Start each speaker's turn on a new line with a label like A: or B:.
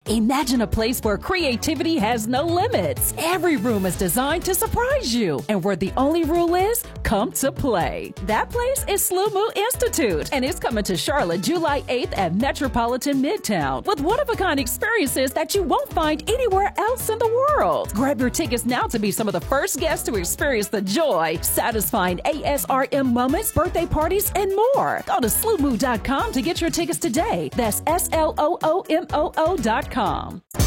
A: Imagine a place where creativity has no limits. Every room is designed to surprise you, and where the only rule is come to play. That place is Slow Mo Institute, and it's coming to Charlotte July 8th at Metropolitan Midtown with one-of-a-kind experiences that you won't find anywhere else in the world. Grab your tickets now to be some of the first guests to experience the joy, satisfying ASRM moments, birthday parties, and more. Go to sloomoo.com to get your tickets today. That's SLOOMOO.com.